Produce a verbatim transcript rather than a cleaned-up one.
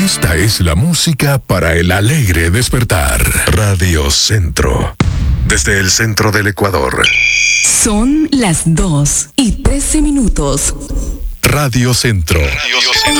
Esta es la música para el alegre despertar. Radio Centro. Desde el centro del Ecuador. Son las dos y trece minutos. Radio Centro. Radio Centro.